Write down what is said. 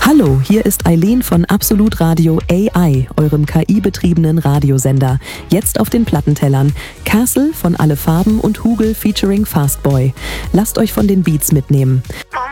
Hallo, hier ist Eileen von Absolut Radio AI, eurem KI-betriebenen Radiosender. Jetzt auf den Plattentellern. Castle von Alle Farben und Hugel featuring Fastboy. Lasst euch von den Beats mitnehmen.